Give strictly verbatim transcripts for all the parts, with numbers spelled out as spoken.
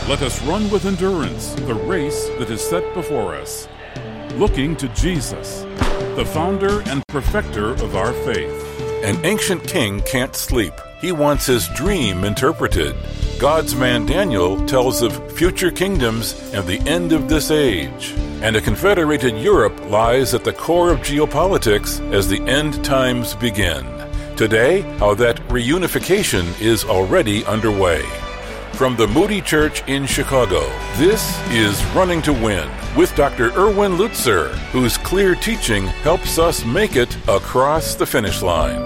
Let us run with endurance the race that is set before us, looking to Jesus, the founder and perfecter of our faith. An ancient king can't sleep. He wants his dream interpreted. God's man Daniel tells of future kingdoms and the end of this age. And a confederated Europe lies at the core of geopolitics as the end times begin. Today, how that reunification is already underway. From the Moody Church in Chicago, this is Running to Win with Doctor Erwin Lutzer, whose clear teaching helps us make it across the finish line.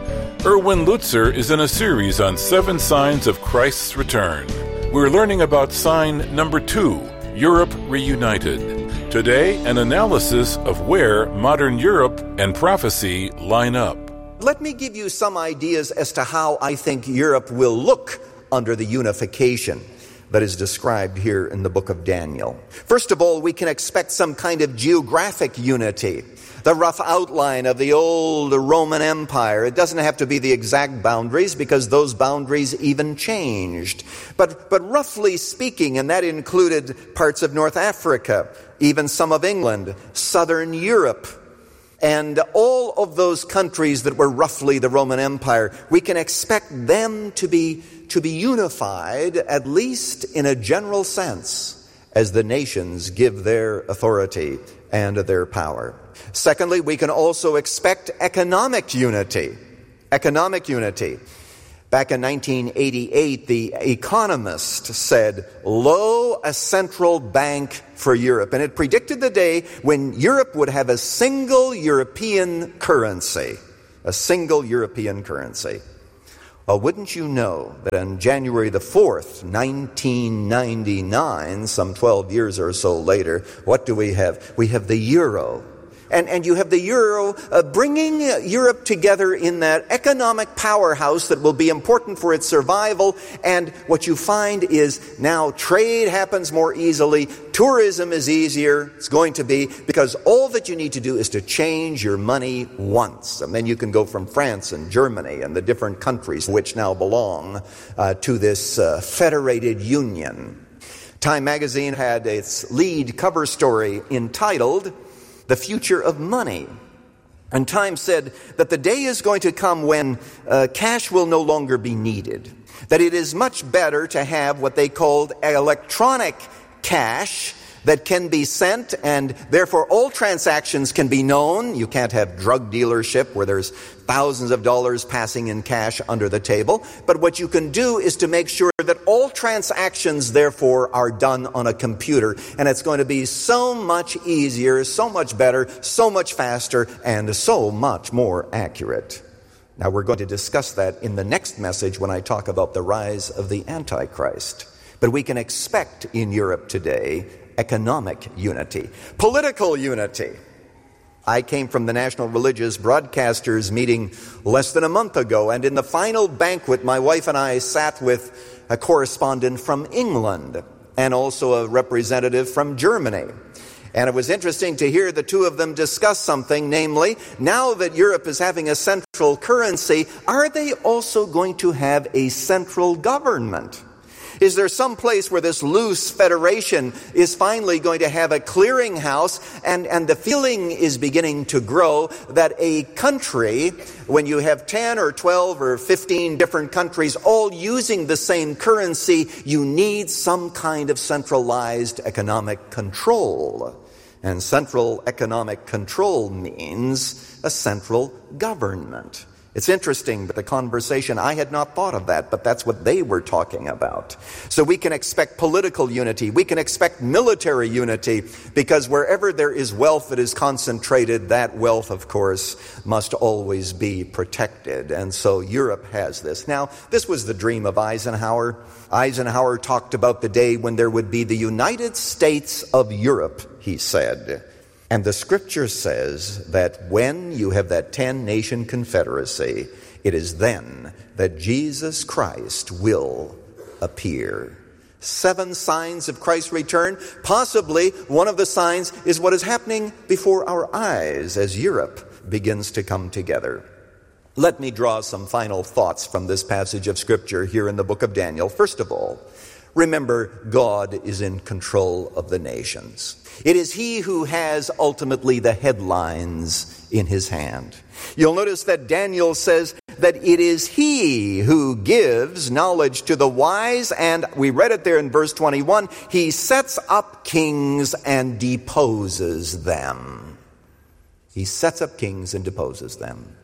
Erwin Lutzer is in a series on seven signs of Christ's return. We're learning about sign number two, Europe reunited. Today, an analysis of where modern Europe and prophecy line up. Let me give you some ideas as to how I think Europe will look under the unification that is described here in the book of Daniel. First of all, we can expect some kind of geographic unity. The rough outline of the old Roman Empire. It doesn't have to be the exact boundaries because those boundaries even changed. But, but roughly speaking, and that included parts of North Africa, even some of England, southern Europe, and all of those countries that were roughly the Roman Empire, we can expect them to be, to be unified, at least in a general sense, as the nations give their authority and their power. Secondly, we can also expect economic unity. Economic unity. Back in nineteen eighty-eight, The Economist said, "Lo, a central bank for Europe." And it predicted the day when Europe would have a single European currency. A single European currency. Well, wouldn't you know that on January the fourth, nineteen ninety-nine, some twelve years or so later, what do we have? We have the euro. And, and you have the euro uh, bringing Europe together in that economic powerhouse that will be important for its survival. And what you find is now trade happens more easily. Tourism is easier. It's going to be because all that you need to do is to change your money once. And then you can go from France and Germany and the different countries which now belong uh, to this uh, federated union. Time magazine had its lead cover story entitled "The Future of Money." And Time said that the day is going to come when uh, cash will no longer be needed. That it is much better to have what they called electronic cash that can be sent, and therefore all transactions can be known. You can't have drug dealership where there's thousands of dollars passing in cash under the table. But what you can do is to make sure that all transactions, therefore, are done on a computer. And it's going to be so much easier, so much better, so much faster, and so much more accurate. Now, we're going to discuss that in the next message when I talk about the rise of the Antichrist. But we can expect in Europe today economic unity, political unity. I came from the National Religious Broadcasters meeting less than a month ago, and in the final banquet, my wife and I sat with a correspondent from England and also a representative from Germany. And it was interesting to hear the two of them discuss something, namely, now that Europe is having a central currency, are they also going to have a central government? Is there some place where this loose federation is finally going to have a clearinghouse? And, and the feeling is beginning to grow that a country, when you have ten or twelve or fifteen different countries all using the same currency, you need some kind of centralized economic control. And central economic control means a central government. It's interesting, but the conversation, I had not thought of that, but that's what they were talking about. So we can expect political unity. We can expect military unity, because wherever there is wealth that is concentrated, that wealth, of course, must always be protected. And so Europe has this. Now, this was the dream of Eisenhower. Eisenhower talked about the day when there would be the United States of Europe, he said. And the scripture says that when you have that ten-nation confederacy, it is then that Jesus Christ will appear. Seven signs of Christ's return. Possibly one of the signs is what is happening before our eyes as Europe begins to come together. Let me draw some final thoughts from this passage of Scripture here in the book of Daniel. First of all, Remember, God is in control of the nations. It is He who has ultimately the headlines in His hand. You'll notice that Daniel says that it is He who gives knowledge to the wise, and we read it there in verse twenty-one, He sets up kings and deposes them. He sets up kings and deposes them.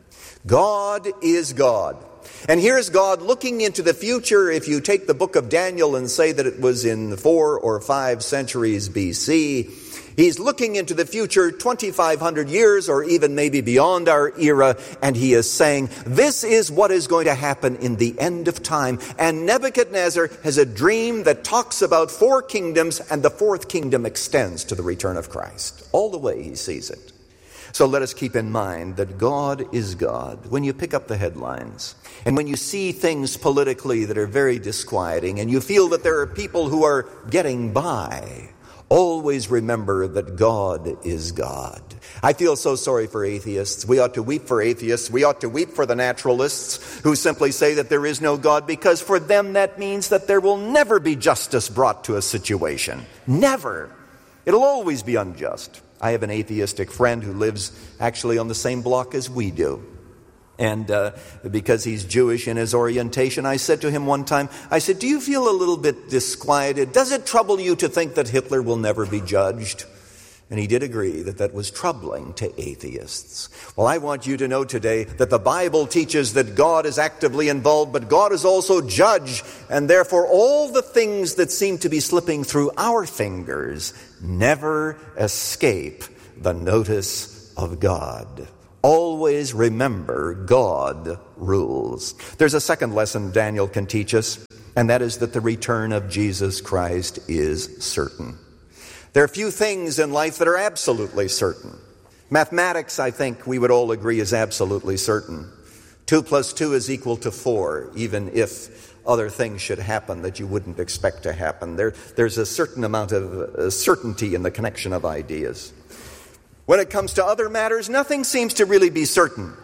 God is God. And here's God looking into the future. If you take the book of Daniel and say that it was in four or five centuries B C, He's looking into the future twenty-five hundred years or even maybe beyond our era, and He is saying, this is what is going to happen in the end of time. And Nebuchadnezzar has a dream that talks about four kingdoms, and the fourth kingdom extends to the return of Christ. All the way he sees it. So let us keep in mind that God is God. When you pick up the headlines, and when you see things politically that are very disquieting, and you feel that there are people who are getting by, always remember that God is God. I feel so sorry for atheists. We ought to weep for atheists. We ought to weep for the naturalists who simply say that there is no God, because for them that means that there will never be justice brought to a situation. Never. It'll always be unjust. I have an atheistic friend who lives actually on the same block as we do. And uh, because he's Jewish in his orientation, I said to him one time, I said, do you feel a little bit disquieted? Does it trouble you to think that Hitler will never be judged? And he did agree that that was troubling to atheists. Well, I want you to know today that the Bible teaches that God is actively involved, but God is also judge, and therefore all the things that seem to be slipping through our fingers never escape the notice of God. Always remember, God rules. There's a second lesson Daniel can teach us, and that is that the return of Jesus Christ is certain. There are few things in life that are absolutely certain. Mathematics, I think we would all agree, is absolutely certain. Two plus two is equal to four, even if other things should happen that you wouldn't expect to happen. There, there's a certain amount of uh, certainty in the connection of ideas. When it comes to other matters, nothing seems to really be certain.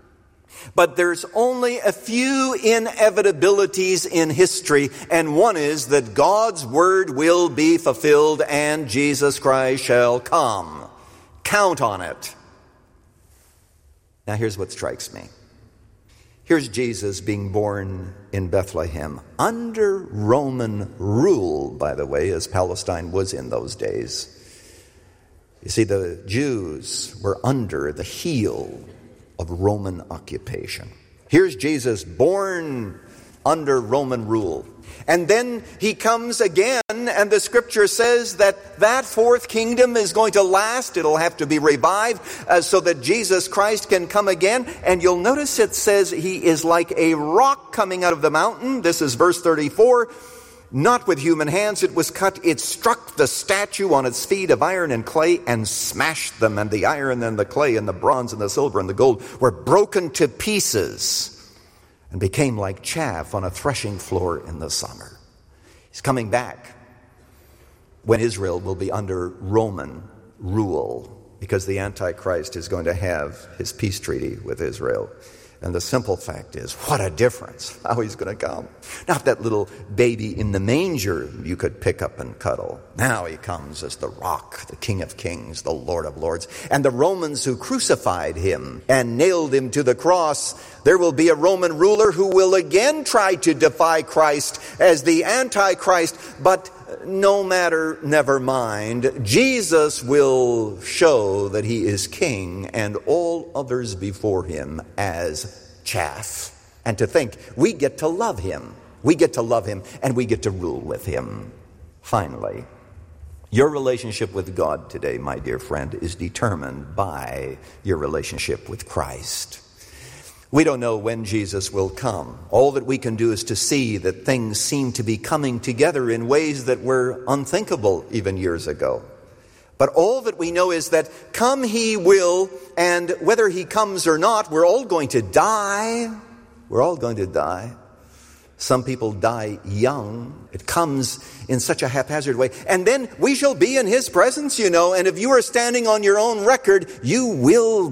But there's only a few inevitabilities in history, and one is that God's word will be fulfilled and Jesus Christ shall come. Count on it. Now here's what strikes me. Here's Jesus being born in Bethlehem under Roman rule, by the way, as Palestine was in those days. You see, the Jews were under the heel of Roman occupation. Here's Jesus born under Roman rule. And then he comes again, and the scripture says that that fourth kingdom is going to last. It'll have to be revived uh, so that Jesus Christ can come again. And you'll notice it says he is like a rock coming out of the mountain. This is verse thirty-four. Not with human hands it was cut. It struck the statue on its feet of iron and clay and smashed them. And the iron and the clay and the bronze and the silver and the gold were broken to pieces and became like chaff on a threshing floor in the summer. He's coming back when Israel will be under Roman rule, because the Antichrist is going to have his peace treaty with Israel. And the simple fact is, what a difference how he's going to come. Not that little baby in the manger you could pick up and cuddle. Now he comes as the rock, the King of Kings, the Lord of Lords. And the Romans who crucified him and nailed him to the cross, there will be a Roman ruler who will again try to defy Christ as the Antichrist. But no matter, never mind, Jesus will show that he is king and all others before him as chaff. And to think, we get to love him. We get to love him and we get to rule with him. Finally, your relationship with God today, my dear friend, is determined by your relationship with Christ. We don't know when Jesus will come. All that we can do is to see that things seem to be coming together in ways that were unthinkable even years ago. But all that we know is that come he will, and whether he comes or not, we're all going to die. We're all going to die. Some people die young. It comes in such a haphazard way. And then we shall be in his presence, you know, and if you are standing on your own record, you will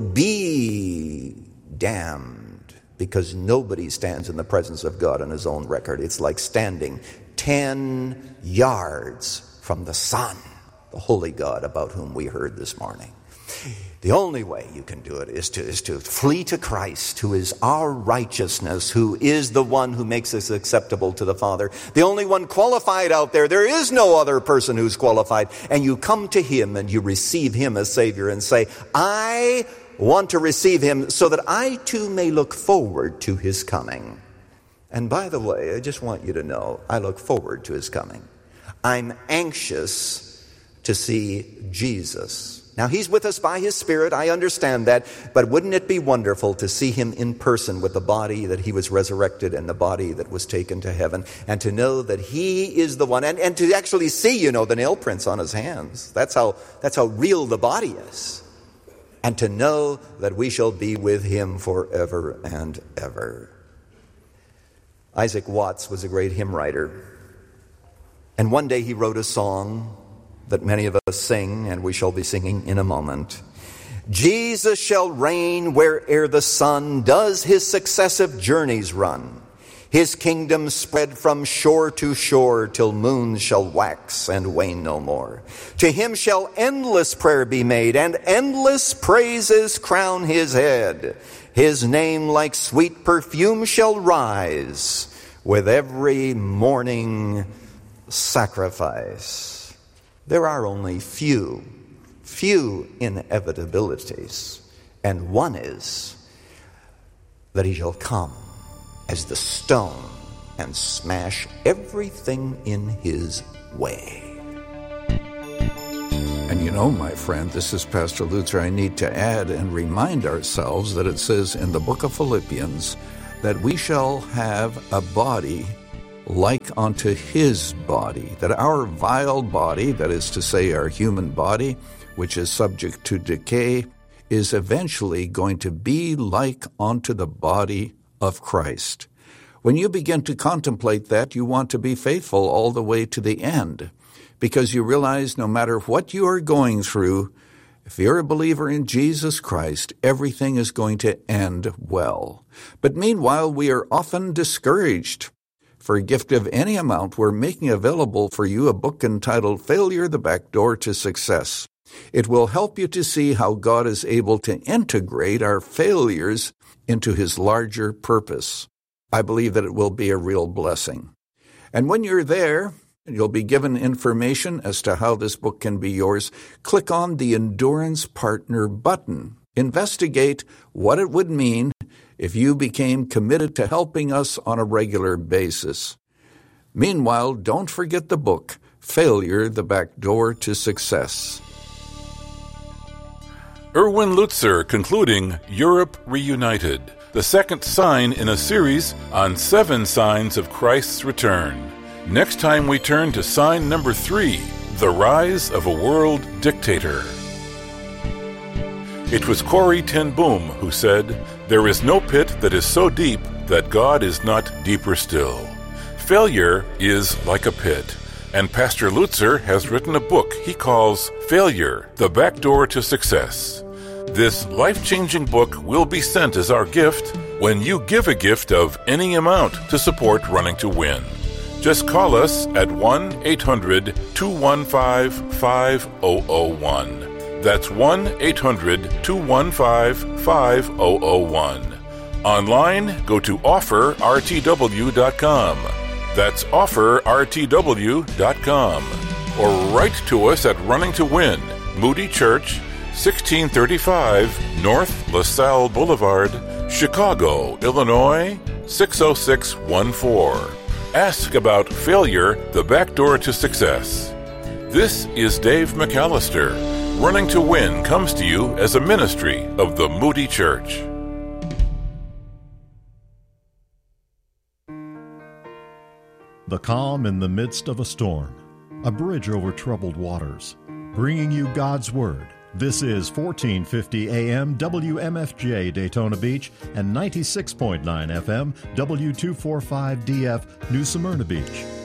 be damned. Because nobody stands in the presence of God on his own record. It's like standing ten yards from the Son, the holy God about whom we heard this morning. The only way you can do it is to, is to flee to Christ, who is our righteousness, who is the one who makes us acceptable to the Father. The only one qualified out there. There is no other person who's qualified. And you come to him and you receive him as Savior and say, I want to receive him so that I too may look forward to his coming. And by the way, I just want you to know, I look forward to his coming. I'm anxious to see Jesus. Now, he's with us by his Spirit, I understand that, but wouldn't it be wonderful to see him in person with the body that he was resurrected and the body that was taken to heaven, and to know that he is the one, and, and to actually see, you know, the nail prints on his hands. That's how, that's how real the body is. And to know that we shall be with him forever and ever. Isaac Watts was a great hymn writer, and one day he wrote a song that many of us sing, and we shall be singing in a moment. Jesus shall reign where'er the sun does his successive journeys run. His kingdom spread from shore to shore till moons shall wax and wane no more. To him shall endless prayer be made, and endless praises crown his head. His name like sweet perfume shall rise with every morning sacrifice. There are only few, few inevitabilities, and one is that he shall come as the stone and smash everything in his way. And you know, my friend, this is Pastor Lutzer. I need to add and remind ourselves that it says in the book of Philippians that we shall have a body like unto his body, that our vile body, that is to say our human body, which is subject to decay, is eventually going to be like unto the body of Christ. When you begin to contemplate that, you want to be faithful all the way to the end, because you realize no matter what you are going through, if you're a believer in Jesus Christ, everything is going to end well. But meanwhile, we are often discouraged. For a gift of any amount, we're making available for you a book entitled Failure, the Back Door to Success. It will help you to see how God is able to integrate our failures into his larger purpose. I believe that it will be a real blessing. And when you're there, you'll be given information as to how this book can be yours. Click on the Endurance Partner button. Investigate what it would mean if you became committed to helping us on a regular basis. Meanwhile, don't forget the book, Failure, the Back Door to Success. Erwin Lutzer concluding Europe Reunited, the second sign in a series on seven signs of Christ's return. Next time we turn to sign number three, the rise of a world dictator. It was Corrie ten Boom who said, "There is no pit that is so deep that God is not deeper still." Failure is like a pit, and Pastor Lutzer has written a book he calls Failure, the Back Door to Success. This life-changing book will be sent as our gift when you give a gift of any amount to support Running to Win. Just call us at one eight hundred two one five five zero zero one. That's one eight hundred two one five five zero zero one. Online, go to offer r t w dot com. That's offer r t w dot com. Or write to us at Running to Win, Moody Church, sixteen thirty-five North LaSalle Boulevard, Chicago, Illinois, six oh six one four. Ask about Failure, the Back Door to Success. This is Dave McAllister. Running to Win comes to you as a ministry of the Moody Church. The calm in the midst of a storm, a bridge over troubled waters, bringing you God's Word. This is fourteen fifty A M W M F J Daytona Beach and ninety-six point nine F M W two forty-five D F New Smyrna Beach.